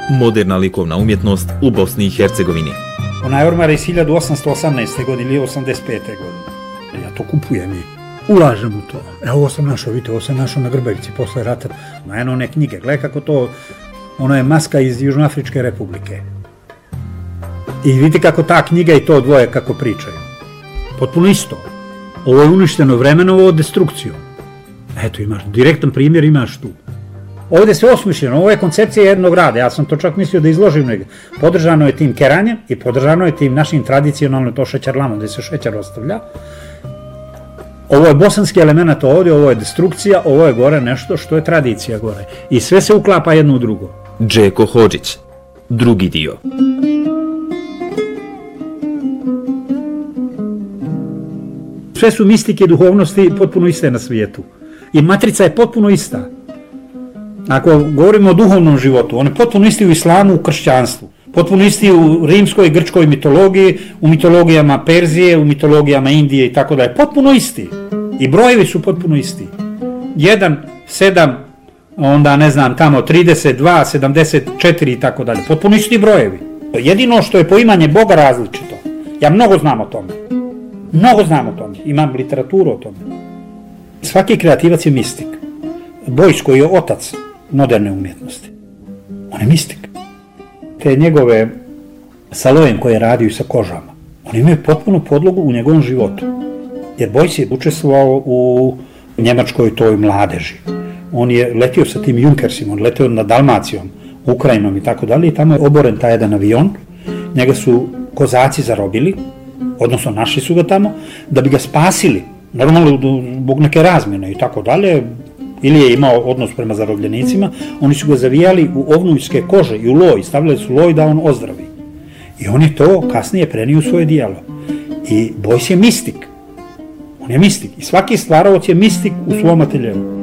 Moderna likovna umjetnost u Bosni i Hercegovini. Ona je ormara iz 1818. godine ili 85. godine. Ja to kupujem i ulažem u to. Evo ovo sam našao, vidite, ovo sam našao na Grbavici posle rata. Na jedno one knjige, gledaj kako to, ono je maska iz Južnoafričke republike. I vidite kako ta knjiga i to dvoje kako pričaju. Potpuno isto. Ovo je uništeno vremenovo destrukcijom. Eto, imaš, direktan primjer imaš tu. Ovdje je sve osmišljeno, ovo je koncepcija jednog rada, ja sam to čak mislio da izložim negdje. Podržano je tim keranjem i podržano je tim našim tradicionalno to šećerlamom, gdje se šećer ostavlja. Ovo je bosanski element ovdje, ovo je destrukcija, ovo je gore nešto što je tradicija gore. I sve se uklapa jedno u drugo. Džeko Hodžić, drugi dio. Sve su mistike duhovnosti potpuno iste na svijetu. I matrica je potpuno ista. Ako govorimo o duhovnom životu, on je potpuno isti u islamu, u kršćanstvu. Potpuno isti u rimskoj i grčkoj mitologiji, u mitologijama Perzije, u mitologijama Indije i tako dalje. Potpuno isti. I brojevi su potpuno isti. 1, 7, onda ne znam, tamo 32, 74 i tako dalje. Potpuno isti brojevi. Jedino što je poimanje Boga različito. Ja mnogo znam o tome. Mnogo znam o tome. Imam literaturu o tome. Svaki kreativac je mistik. Bojs koji je otac moderne umjetnosti. On je mistik. Te njegove salojem koje radio sa kožama, oni imaju potpunu podlogu u njegovom životu. Jer Bojs je učestvovao u njemačkoj toj mladeži. On je letio sa tim Junkersima, on letio nad Dalmacijom, Ukrajinom i tako dalje, i tamo je oboren taj jedan avion. Njega su kozaci zarobili, odnosno našli su ga tamo, da bi ga spasili, normalno zbog neke razmjene i tako dalje. Ili je imao odnos prema zarobljenicima, oni su ga zavijali u ovnujske kože i u loj, stavljali su loj da on ozdravi. I on je to kasnije prenio u svoje dijelo. I Bojs je mistik. On je mistik. I svaki stvaraoc je mistik u svom ateljevu.